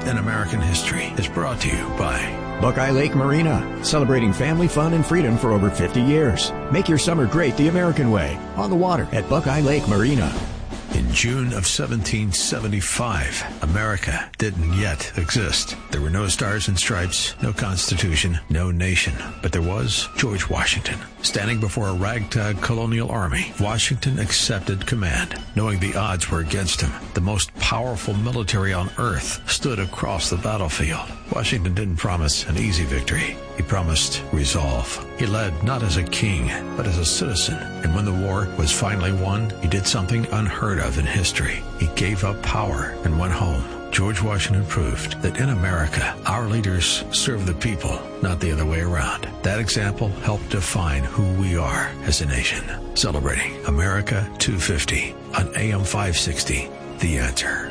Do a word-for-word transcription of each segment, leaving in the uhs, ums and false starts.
in American history is brought to you by Buckeye Lake Marina, celebrating family fun and freedom for over fifty years. Make your summer great the American way, on the water at Buckeye Lake Marina. In June of seventeen seventy-five, America didn't yet exist. There were no stars and stripes, no constitution, no nation. But there was George Washington. Standing before a ragtag colonial army, Washington accepted command. Knowing the odds were against him, the most powerful military on earth stood across the battlefield. Washington didn't promise an easy victory. He promised resolve. He led not as a king, but as a citizen. And when the war was finally won, he did something unheard of in history. He gave up power and went home. George Washington proved that in America, our leaders serve the people, not the other way around. That example helped define who we are as a nation. Celebrating America two fifty on A M five sixty, The Answer.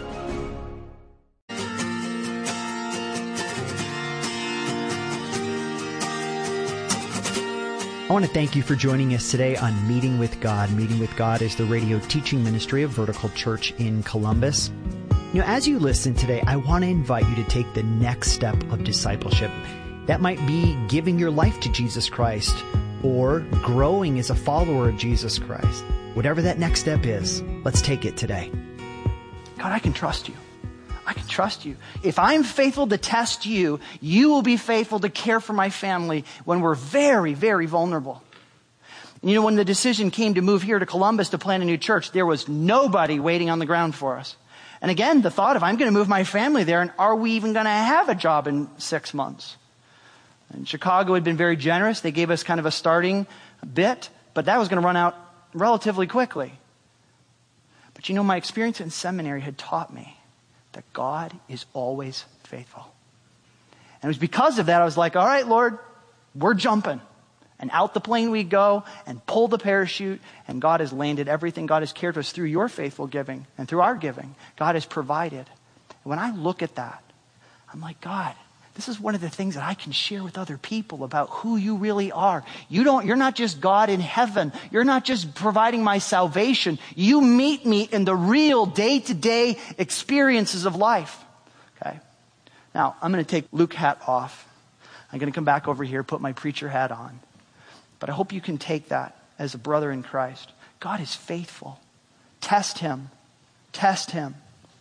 I want to thank you for joining us today on Meeting with God. Meeting with God is the radio teaching ministry of Vertical Church in Columbus. You know, as you listen today, I want to invite you to take the next step of discipleship. That might be giving your life to Jesus Christ or growing as a follower of Jesus Christ. Whatever that next step is, let's take it today. God, I can trust you. I can trust you. If I'm faithful to test you, you will be faithful to care for my family when we're very, very vulnerable. And you know, when the decision came to move here to Columbus to plant a new church, there was nobody waiting on the ground for us. And again, the thought of, I'm going to move my family there, and are we even going to have a job in six months? And Chicago had been very generous. They gave us kind of a starting bit, but that was going to run out relatively quickly. But you know, my experience in seminary had taught me that God is always faithful. And it was because of that I was like, all right, Lord, we're jumping. And out the plane we go and pull the parachute, and God has landed everything. God has cared for us through your faithful giving and through our giving. God has provided. And when I look at that, I'm like, God, this is one of the things that I can share with other people about who you really are. You don't, you're not just God in heaven. You're not just providing my salvation. You meet me in the real day-to-day experiences of life. Okay. Now, I'm going to take Luke hat off. I'm going to come back over here, put my preacher hat on. But I hope you can take that as a brother in Christ. God is faithful. Test him. Test him.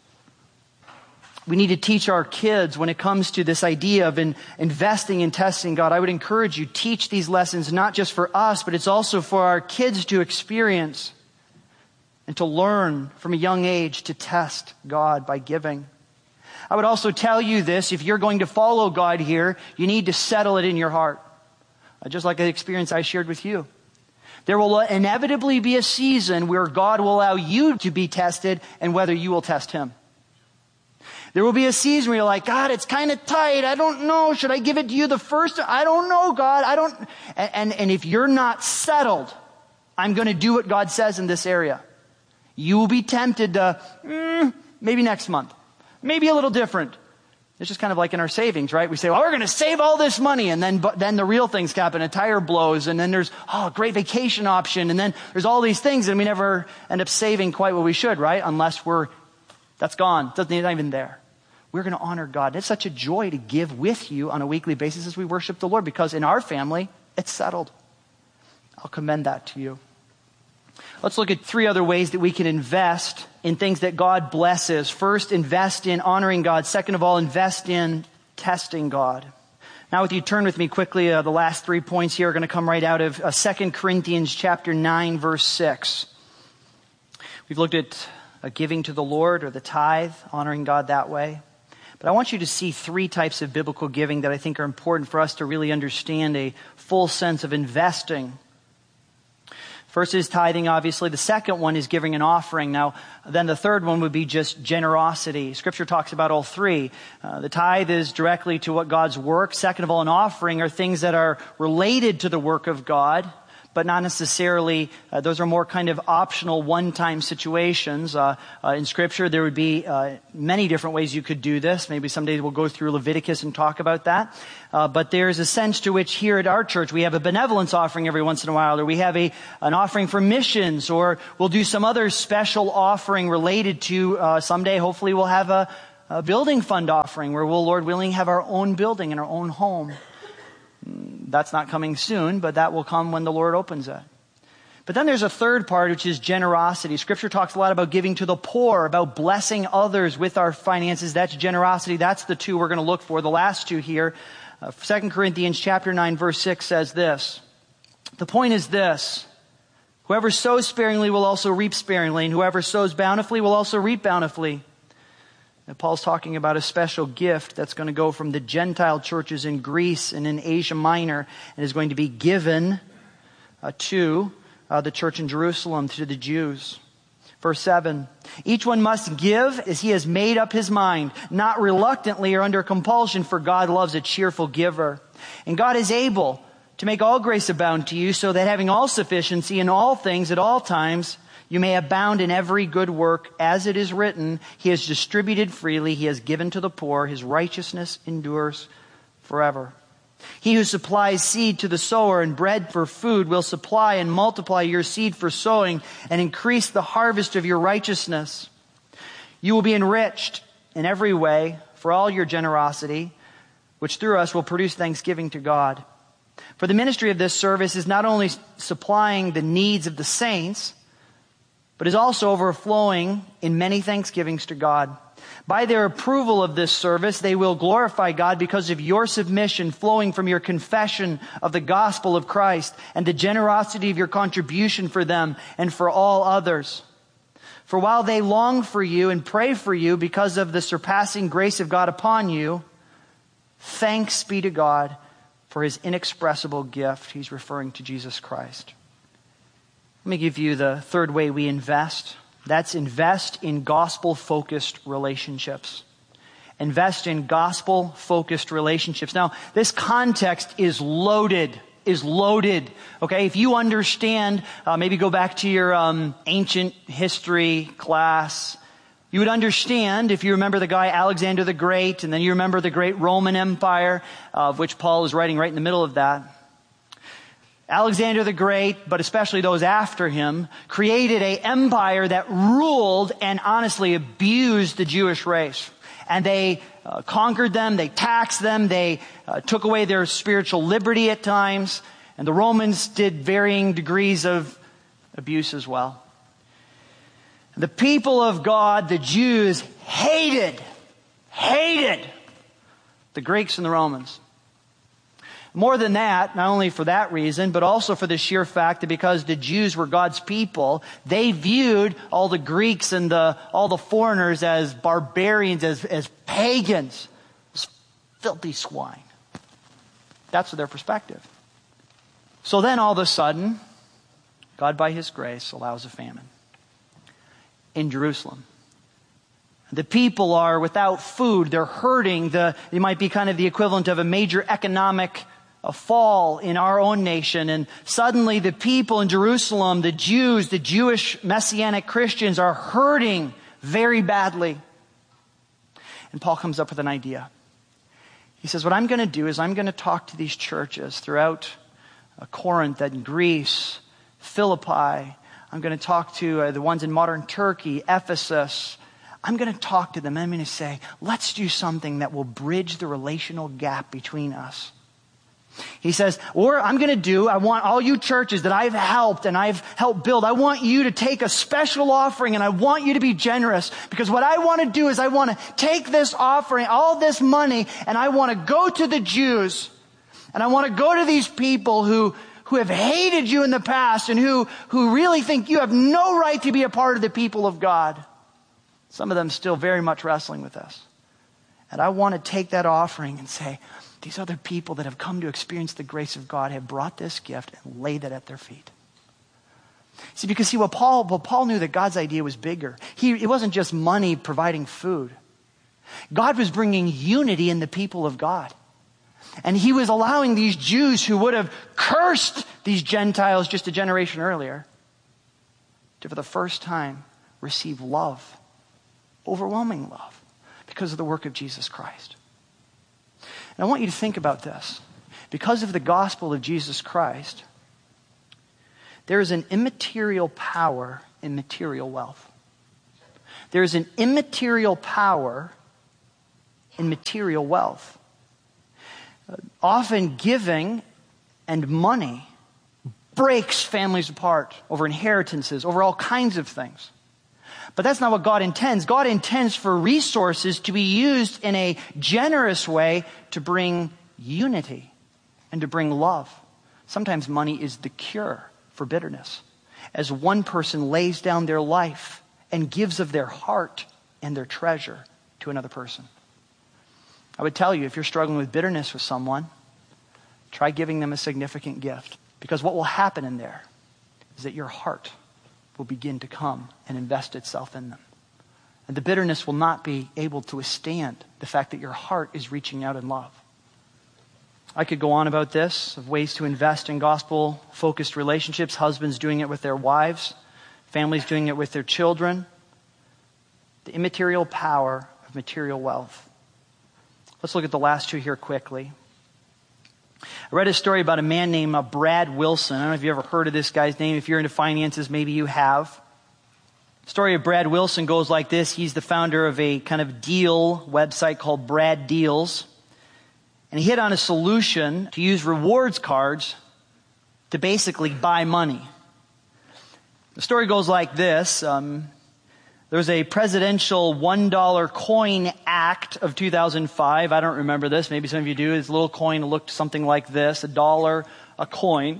We need to teach our kids when it comes to this idea of in, investing and testing God. I would encourage you, teach these lessons not just for us, but it's also for our kids to experience and to learn from a young age to test God by giving. I would also tell you this, if you're going to follow God here, you need to settle it in your heart. Just like the experience I shared with you. There will inevitably be a season where God will allow you to be tested and whether you will test him. There will be a season where you're like, God, it's kind of tight. I don't know. Should I give it to you the first? I don't know, God. I don't. And, and, and if you're not settled, I'm going to do what God says in this area. You will be tempted to, mm, maybe next month. Maybe a little different. It's just kind of like in our savings, right? We say, well, we're going to save all this money. And then, but then the real things happen. A tire blows. And then there's, oh, great vacation option. And then there's all these things. And we never end up saving quite what we should, right? Unless we're, that's gone. It's not even there. We're going to honor God. It's such a joy to give with you on a weekly basis as we worship the Lord, because in our family, it's settled. I'll commend that to you. Let's look at three other ways that we can invest in things that God blesses. First, invest in honoring God. Second of all, invest in testing God. Now, if you turn with me quickly, uh, the last three points here are going to come right out of uh, Second Corinthians chapter nine, verse six. We've looked at uh, giving to the Lord, or the tithe, honoring God that way. But I want you to see three types of biblical giving that I think are important for us to really understand a full sense of investing. First is tithing, obviously. The second one is giving an offering. Now, then the third one would be just generosity. Scripture talks about all three. Uh, the tithe is directly to what God's work. Second of all, an offering are things that are related to the work of God, but not necessarily, uh, those are more kind of optional one-time situations. Uh, uh, in Scripture, there would be uh, many different ways you could do this. Maybe someday we'll go through Leviticus and talk about that. Uh, but there's a sense to which here at our church, we have a benevolence offering every once in a while, or we have a an offering for missions, or we'll do some other special offering related to, uh, someday hopefully we'll have a a building fund offering where we'll, Lord willing, have our own building and our own home. That's not coming soon, but that will come when the Lord opens it. But then there's a third part, which is generosity. Scripture talks a lot about giving to the poor, about blessing others with our finances. That's generosity. That's the two we're going to look for. The last two here. Uh, Second Corinthians chapter nine, verse six says this. The point is this. Whoever sows sparingly will also reap sparingly, and whoever sows bountifully will also reap bountifully. Now, Paul's talking about a special gift that's going to go from the Gentile churches in Greece and in Asia Minor and is going to be given uh, to uh, the church in Jerusalem, to the Jews. Verse seven, each one must give as he has made up his mind, not reluctantly or under compulsion, for God loves a cheerful giver. And God is able to make all grace abound to you, so that having all sufficiency in all things at all times, you may abound in every good work. As it is written, He has distributed freely, He has given to the poor, His righteousness endures forever. He who supplies seed to the sower and bread for food will supply and multiply your seed for sowing and increase the harvest of your righteousness. You will be enriched in every way for all your generosity, which through us will produce thanksgiving to God. For the ministry of this service is not only supplying the needs of the saints, but is also overflowing in many thanksgivings to God. By their approval of this service, they will glorify God because of your submission flowing from your confession of the gospel of Christ and the generosity of your contribution for them and for all others. For while they long for you and pray for you because of the surpassing grace of God upon you, thanks be to God for His inexpressible gift. He's referring to Jesus Christ. Let me give you the third way we invest. That's invest in gospel-focused relationships. Invest in gospel-focused relationships. Now, this context is loaded, is loaded. Okay, if you understand, uh, maybe go back to your um, ancient history class. You would understand, if you remember the guy Alexander the Great, and then you remember the great Roman Empire, uh, of which Paul is writing right in the middle of that. Alexander the Great, but especially those after him, created an empire that ruled and honestly abused the Jewish race. And they uh, conquered them, they taxed them, they uh, took away their spiritual liberty at times. And the Romans did varying degrees of abuse as well. The people of God, the Jews, hated, hated the Greeks and the Romans. More than that, not only for that reason, but also for the sheer fact that because the Jews were God's people, they viewed all the Greeks and the, all the foreigners as barbarians, as, as pagans, as filthy swine. That's their perspective. So then all of a sudden, God by His grace allows a famine in Jerusalem. The people are without food. They're hurting. The, it might be kind of the equivalent of a major economic a fall in our own nation. And suddenly the people in Jerusalem, the Jews, the Jewish Messianic Christians are hurting very badly. And Paul comes up with an idea. He says, what I'm going to do is I'm going to talk to these churches throughout uh, Corinth and Greece, Philippi. I'm going to talk to uh, the ones in modern Turkey, Ephesus. I'm going to talk to them. I'm going to say, let's do something that will bridge the relational gap between us. He says, or I'm going to do, I want all you churches that I've helped and I've helped build, I want you to take a special offering and I want you to be generous, because what I want to do is I want to take this offering, all this money, and I want to go to the Jews and I want to go to these people who, who have hated you in the past and who, who really think you have no right to be a part of the people of God. Some of them still very much wrestling with this. And I want to take that offering and say, these other people that have come to experience the grace of God have brought this gift and laid it at their feet. See, because see, what Paul, what Paul knew that God's idea was bigger. He, it wasn't just money providing food. God was bringing unity in the people of God. And He was allowing these Jews who would have cursed these Gentiles just a generation earlier to, for the first time, receive love, overwhelming love, because of the work of Jesus Christ. And I want you to think about this. Because of the gospel of Jesus Christ, there is an immaterial power in material wealth. There is an immaterial power in material wealth. Uh, often giving and money breaks families apart over inheritances, over all kinds of things. But that's not what God intends. God intends for resources to be used in a generous way to bring unity and to bring love. Sometimes money is the cure for bitterness. As one person lays down their life and gives of their heart and their treasure to another person. I would tell you, if you're struggling with bitterness with someone, try giving them a significant gift. Because what will happen in there is that your heart will begin to come and invest itself in them. And the bitterness will not be able to withstand the fact that your heart is reaching out in love. I could go on about this, of ways to invest in gospel-focused relationships, husbands doing it with their wives, families doing it with their children. The immaterial power of material wealth. Let's look at the last two here quickly. I read a story about a man named uh, Brad Wilson. I don't know if you've ever heard of this guy's name. If you're into finances, maybe you have. The story of Brad Wilson goes like this. He's the founder of a kind of deal website called Brad Deals. And he hit on a solution to use rewards cards to basically buy money. The story goes like this. Um, there was a presidential one dollar coin act of two thousand five. I don't remember this. Maybe some of you do. This little coin looked something like this. A dollar, a coin.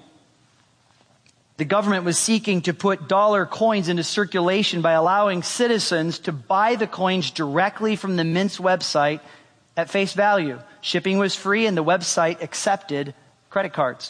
The government was seeking to put dollar coins into circulation by allowing citizens to buy the coins directly from the mint's website at face value. Shipping was free and the website accepted credit cards.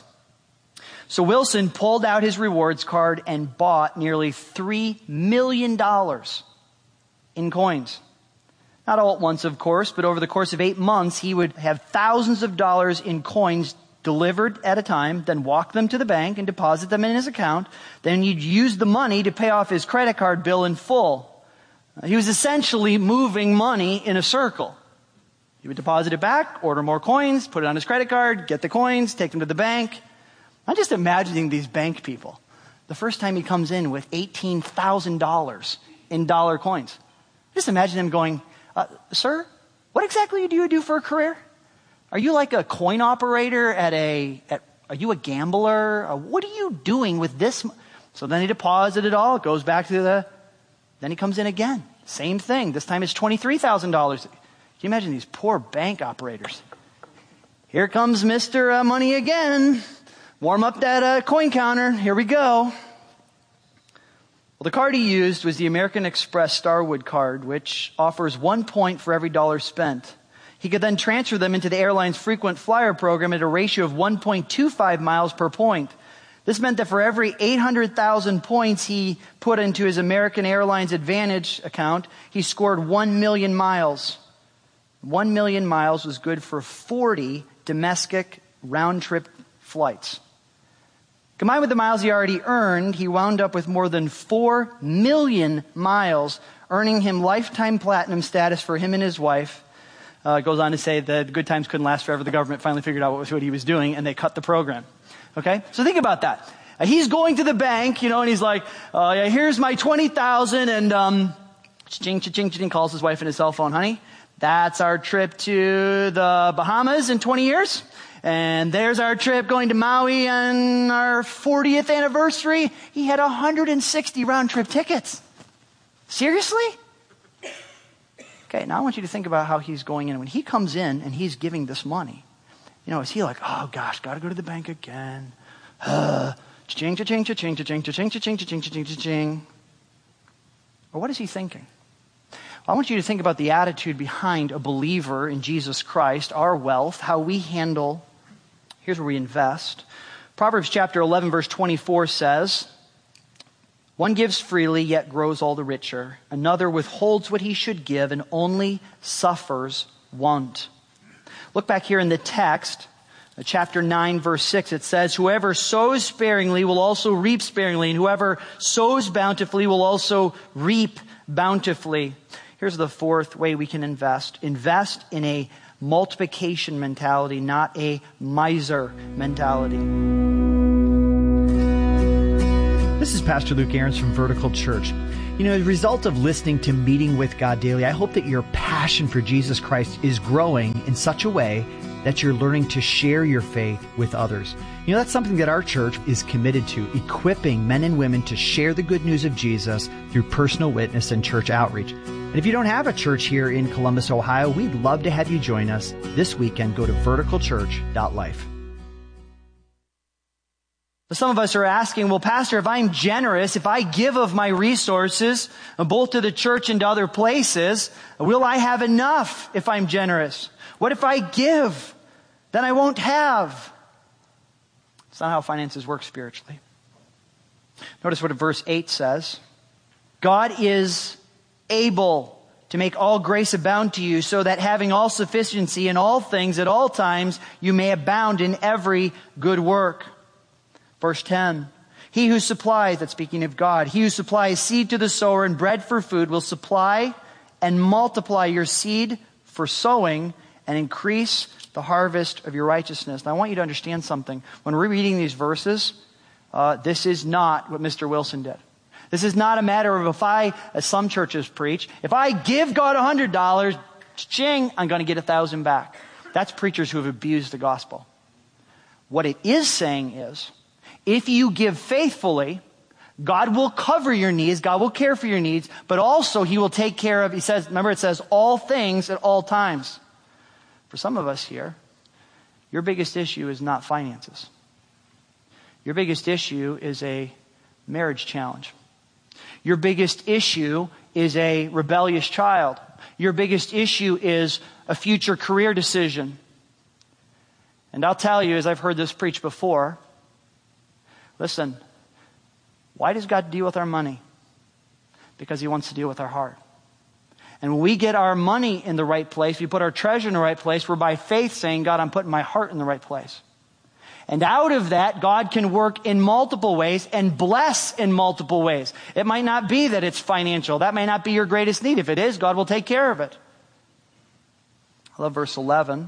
So Wilson pulled out his rewards card and bought nearly three million dollars in coins. Not all at once, of course, but over the course of eight months, he would have thousands of dollars in coins delivered at a time, then walk them to the bank and deposit them in his account. Then he'd use the money to pay off his credit card bill in full. He was essentially moving money in a circle. He would deposit it back, order more coins, put it on his credit card, get the coins, take them to the bank. I'm just imagining these bank people. The first time he comes in with eighteen thousand dollars in dollar coins. Just imagine him going, uh, sir, what exactly do you do for a career? Are you like a coin operator at a, at, are you a gambler? Uh, what are you doing with this? So then he deposits it all, it goes back to the, then he comes in again. Same thing. This time it's twenty-three thousand dollars. Can you imagine these poor bank operators? Here comes Mister Uh, money again. Warm up that uh, coin counter. Here we go. Well, the card he used was the American Express Starwood card, which offers one point for every dollar spent. He could then transfer them into the airline's frequent flyer program at a ratio of one point two five miles per point. This meant that for every eight hundred thousand points he put into his American Airlines Advantage account, he scored one million miles. one million miles was good for forty domestic round-trip flights. Combined with the miles he already earned, he wound up with more than four million miles, earning him lifetime platinum status for him and his wife. Uh, goes on to say that good times couldn't last forever. The government finally figured out what, was, what he was doing, and they cut the program. Okay? So think about that. Uh, he's going to the bank, you know, and he's like, uh, yeah, here's my twenty thousand, and um, cha-ching, cha-ching, cha-ching, calls his wife on his cell phone. Honey, that's our trip to the Bahamas in twenty years. And there's our trip going to Maui on our fortieth anniversary. He had one hundred sixty round-trip tickets. Seriously? Okay, now I want you to think about how he's going in. When he comes in and he's giving this money, you know, is he like, oh gosh, got to go to the bank again? Uh, cha-ching, cha-ching, cha-ching, cha-ching, cha-ching, cha-ching, cha-ching, cha-ching, cha-ching. Or what is he thinking? I want you to think about the attitude behind a believer in Jesus Christ, our wealth, how we handle. Here's where we invest. Proverbs chapter eleven, verse twenty-four says, one gives freely, yet grows all the richer. Another withholds what he should give and only suffers want. Look back here in the text, chapter nine, verse six. It says, whoever sows sparingly will also reap sparingly, and whoever sows bountifully will also reap bountifully. Here's the fourth way we can invest. Invest in a multiplication mentality, not a miser mentality. This is Pastor Luke Ahrens from Vertical Church. You know, as a result of listening to Meeting with God Daily, I hope that your passion for Jesus Christ is growing in such a way that you're learning to share your faith with others. You know, that's something that our church is committed to, equipping men and women to share the good news of Jesus through personal witness and church outreach. And if you don't have a church here in Columbus, Ohio, we'd love to have you join us this weekend. Go to vertical church dot life. Some of us are asking, well, Pastor, if I'm generous, if I give of my resources, both to the church and to other places, will I have enough if I'm generous? What if I give? Then I won't have. It's not how finances work spiritually. Notice what verse eight says. God is able to make all grace abound to you, so that having all sufficiency in all things at all times, you may abound in every good work. Verse ten, he who supplies, that's speaking of God, he who supplies seed to the sower and bread for food will supply and multiply your seed for sowing and increase the harvest of your righteousness. Now I want you to understand something. When we're reading these verses, uh, this is not what Mister Wilson did. This is not a matter of if I, as some churches preach, if I give God one hundred dollars, ching, I'm going to get one thousand back. That's preachers who have abused the gospel. What it is saying is, if you give faithfully, God will cover your needs, God will care for your needs, but also He will take care of, He says, remember it says, all things at all times. For some of us here, your biggest issue is not finances. Your biggest issue is a marriage challenge. Your biggest issue is a rebellious child. Your biggest issue is a future career decision. And I'll tell you, as I've heard this preached before, listen, why does God deal with our money? Because He wants to deal with our heart. And when we get our money in the right place, we put our treasure in the right place, we're by faith saying, God, I'm putting my heart in the right place. And out of that, God can work in multiple ways and bless in multiple ways. It might not be that it's financial. That may not be your greatest need. If it is, God will take care of it. I love verse eleven.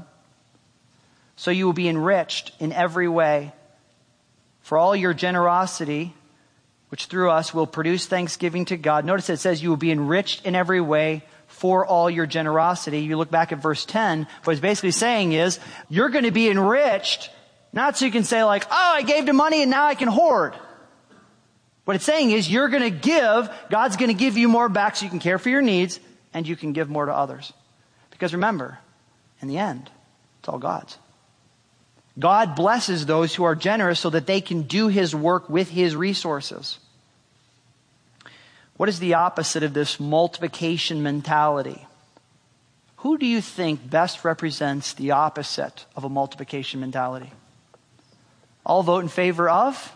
So you will be enriched in every way for all your generosity, which through us will produce thanksgiving to God. Notice it says you will be enriched in every way for all your generosity. You look back at verse ten, what it's basically saying is, you're going to be enriched, not so you can say like, oh, I gave the money and now I can hoard. What it's saying is, you're going to give, God's going to give you more back so you can care for your needs and you can give more to others. Because remember, in the end, it's all God's. God blesses those who are generous so that they can do His work with His resources. What is the opposite of this multiplication mentality? Who do you think best represents the opposite of a multiplication mentality? I'll vote in favor of?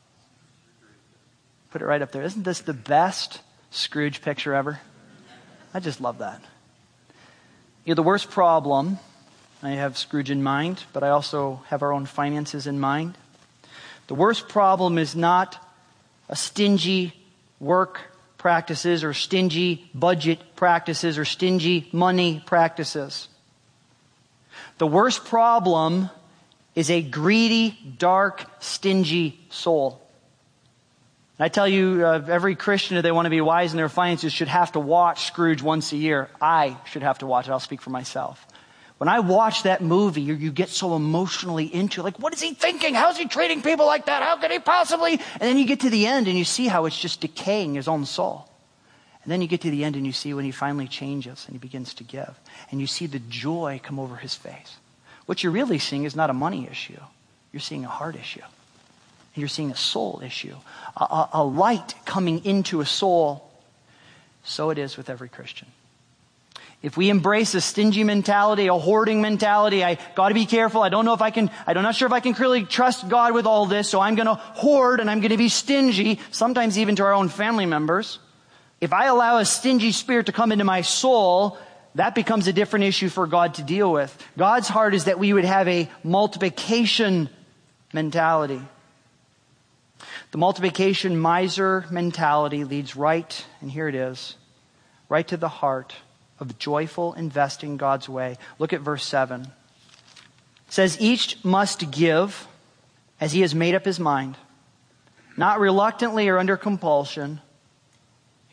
Put it right up there. Isn't this the best Scrooge picture ever? I just love that. You know, the worst problem, I have Scrooge in mind, but I also have our own finances in mind. The worst problem is not a stingy work practices or stingy budget practices or stingy money practices. The worst problem is a greedy, dark, stingy soul. And I tell you, uh, every Christian, if they want to be wise in their finances, should have to watch Scrooge once a year. I should have to watch it. I'll speak for myself. When I watch that movie, you, you get so emotionally into it. Like, what is he thinking? How is he treating people like that? How could he possibly? And then you get to the end and you see how it's just decaying his own soul. And then you get to the end and you see when he finally changes and he begins to give. And you see the joy come over his face. What you're really seeing is not a money issue. You're seeing a heart issue. And you're seeing a soul issue. A, a, a light coming into a soul. So it is with every Christian. If we embrace a stingy mentality, a hoarding mentality, I got to be careful. I don't know if I can, I'm not sure if I can really trust God with all this, so I'm going to hoard and I'm going to be stingy, sometimes even to our own family members. If I allow a stingy spirit to come into my soul, that becomes a different issue for God to deal with. God's heart is that we would have a multiplication mentality. The multiplication miser mentality leads right, and here it is, right to the heart of joyful investing God's way. Look at verse seven. It says, each must give as he has made up his mind, not reluctantly or under compulsion.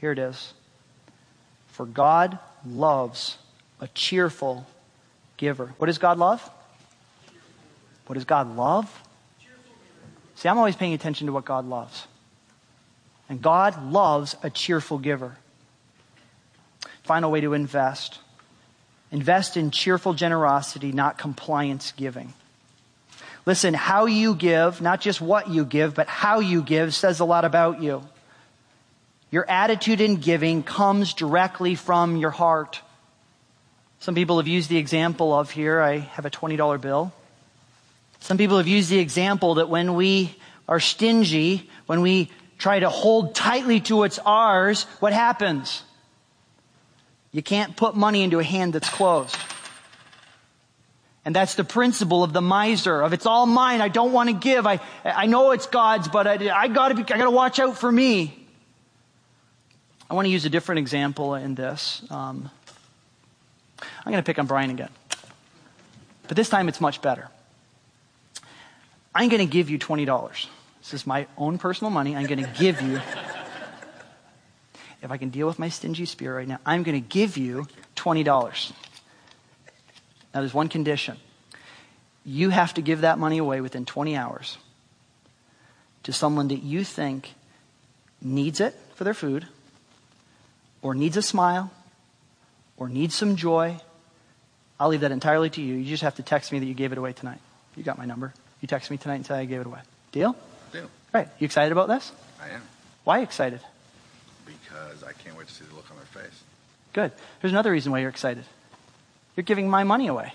Here it is. For God loves a cheerful giver. What does God love? What does God love? See, I'm always paying attention to what God loves. And God loves a cheerful giver. Final way to invest. Invest in cheerful generosity, not compliance giving. Listen, how you give, not just what you give, but how you give says a lot about you. Your attitude in giving comes directly from your heart. Some people have used the example of here, I have a twenty dollar bill. Some people have used the example that when we are stingy, when we try to hold tightly to what's ours, what happens? You can't put money into a hand that's closed. And that's the principle of the miser, of it's all mine, I don't want to give. I I know it's God's, but I, I gotta be, I gotta watch out for me. I want to use a different example in this. Um, I'm going to pick on Brian again. But this time it's much better. I'm going to give you twenty dollars. This is my own personal money. I'm going to give you. If I can deal with my stingy spirit right now, I'm going to give you twenty dollars. Now there's one condition. You have to give that money away within twenty hours to someone that you think needs it for their food, or needs a smile, or needs some joy. I'll leave that entirely to you. You just have to text me that you gave it away tonight. You got my number. You text me tonight and say I gave it away. Deal? Deal. Right. You excited about this? I am. Why excited? Because I can't wait to see the look on their face. Good. There's another reason why you're excited. You're giving my money away.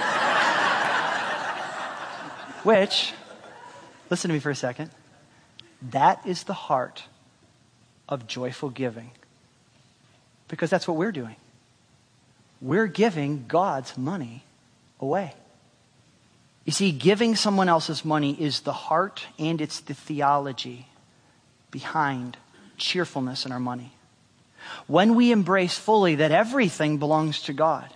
Which, listen to me for a second. That is the heart of joyful giving. Because that's what we're doing. We're giving God's money away. You see, giving someone else's money is the heart and it's the theology behind cheerfulness in our money. When we embrace fully that everything belongs to God,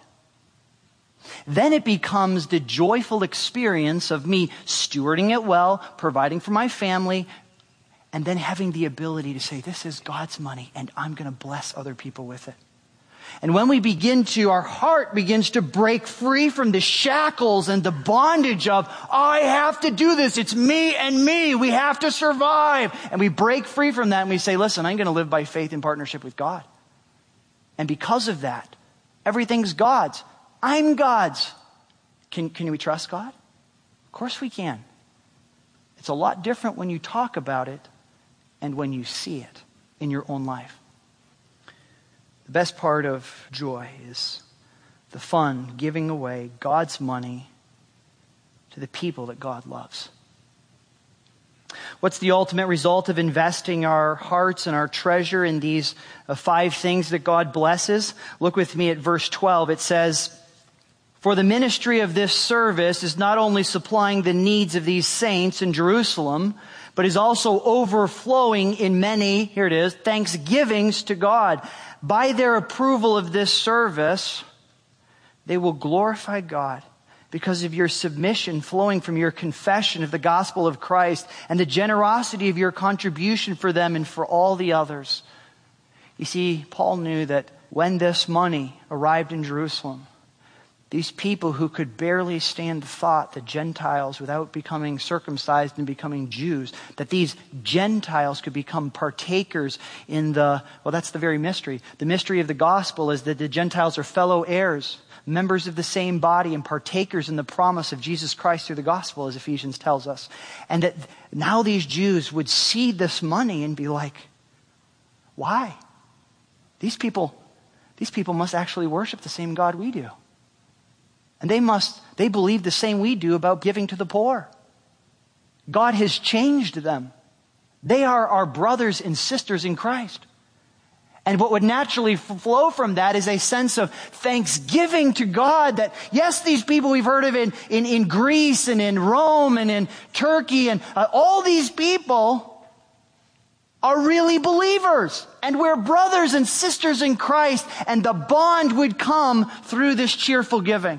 then it becomes the joyful experience of me stewarding it well, providing for my family, and then having the ability to say, this is God's money and I'm going to bless other people with it. And when we begin to, our heart begins to break free from the shackles and the bondage of, I have to do this. It's me and me. We have to survive. And we break free from that and we say, listen, I'm going to live by faith in partnership with God. And because of that, everything's God's. I'm God's. Can, can we trust God? Of course we can. It's a lot different when you talk about it and when you see it in your own life. The best part of joy is the fun giving away God's money to the people that God loves. What's the ultimate result of investing our hearts and our treasure in these uh, five things that God blesses? Look with me at verse twelve. It says, for the ministry of this service is not only supplying the needs of these saints in Jerusalem, but is also overflowing in many, here it is, thanksgivings to God. By their approval of this service, they will glorify God because of your submission flowing from your confession of the gospel of Christ and the generosity of your contribution for them and for all the others. You see, Paul knew that when this money arrived in Jerusalem, these people who could barely stand the thought that Gentiles, without becoming circumcised and becoming Jews, that these Gentiles could become partakers in the, well, that's the very mystery. The mystery of the gospel is that the Gentiles are fellow heirs, members of the same body, and partakers in the promise of Jesus Christ through the gospel, as Ephesians tells us. And that now these Jews would see this money and be like, why? These people, these people must actually worship the same God we do. And they must, they believe the same we do about giving to the poor. God has changed them. They are our brothers and sisters in Christ. And what would naturally f- flow from that is a sense of thanksgiving to God that, yes, these people we've heard of in, in, in Greece and in Rome and in Turkey and uh, all these people are really believers. And we're brothers and sisters in Christ. And the bond would come through this cheerful giving.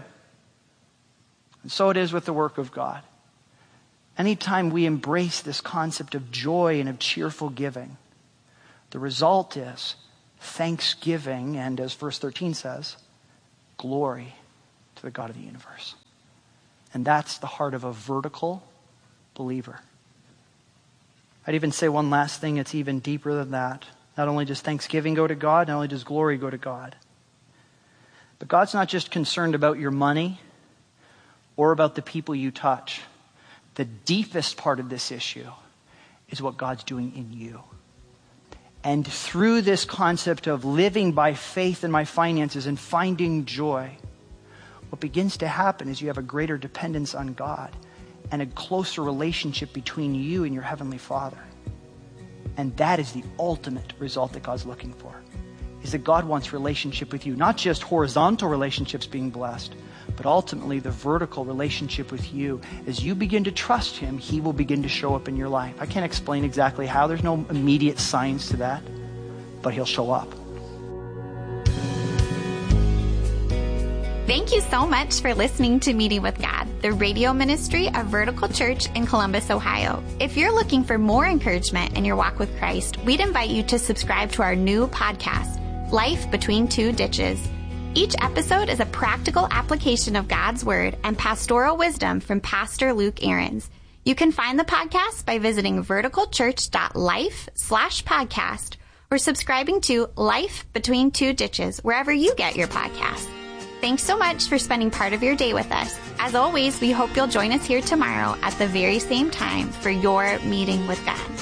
And so it is with the work of God. Anytime we embrace this concept of joy and of cheerful giving, the result is thanksgiving, and as verse thirteen says, glory to the God of the universe. And that's the heart of a vertical believer. I'd even say one last thing, it's even deeper than that. Not only does thanksgiving go to God, not only does glory go to God, but God's not just concerned about your money or about the people you touch. The deepest part of this issue is what God's doing in you. And through this concept of living by faith in my finances and finding joy, what begins to happen is you have a greater dependence on God and a closer relationship between you and your Heavenly Father. And that is the ultimate result that God's looking for, is that God wants relationship with you, not just horizontal relationships being blessed, but ultimately the vertical relationship with you. As you begin to trust Him, He will begin to show up in your life. I can't explain exactly how. There's no immediate signs to that, but He'll show up. Thank you so much for listening to Meeting with God, the radio ministry of Vertical Church in Columbus, Ohio. If you're looking for more encouragement in your walk with Christ, we'd invite you to subscribe to our new podcast, Life Between Two Ditches. Each episode is a practical application of God's Word and pastoral wisdom from Pastor Luke Ahrens. You can find the podcast by visiting verticalchurch.life slash podcast or subscribing to Life Between Two Ditches wherever you get your podcasts. Thanks so much for spending part of your day with us. As always, we hope you'll join us here tomorrow at the very same time for your meeting with God.